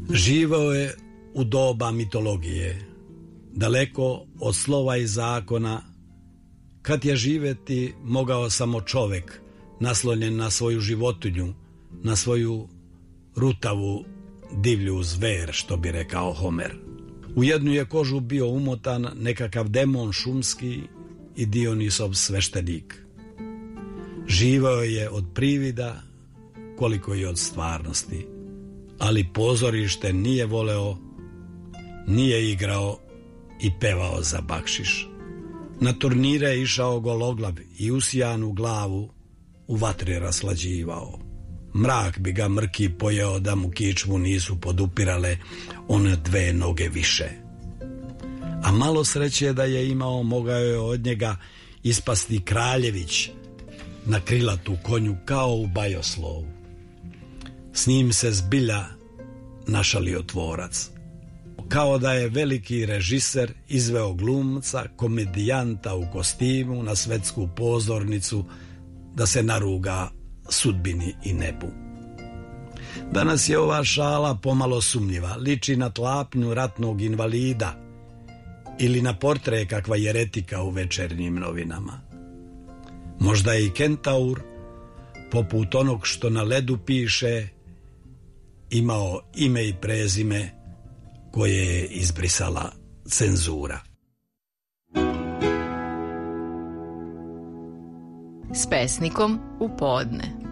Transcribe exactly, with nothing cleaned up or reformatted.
Živeo je u doba mitologije, daleko od slova i zakona, kad je živjeti mogao samo čovjek, naslonjen na svoju životinju, na svoju rutavu divlju zver, što bi rekao Homer. U jednu je kožu bio umotan nekakav demon šumski i Dionisov sveštenik. Živeo je od privida koliko i od stvarnosti, ali pozorište nije voleo, nije igrao i pevao za bakšiš. Na turnire je išao gologlav i usijanu glavu u vatri raslađivao. Mrak bi ga mrki pojeo da mu kičmu nisu podupirale one dve noge više. A malo sreće da je imao, mogao je od njega ispasti kraljević na krilatu konju kao u bajoslovu. S njim se zbilja našalio tvorac. Kao da je veliki režiser izveo glumca, komedijanta u kostimu na svetsku pozornicu da se naruga sudbini i nebu. Danas je ova šala pomalo sumnjiva, liči na tlapnju ratnog invalida ili na portre kakva jeretika u večernjim novinama. Možda je i kentaur, poput onog što na ledu piše, imao ime i prezime koje je izbrisala cenzura. S pesnikom u podne.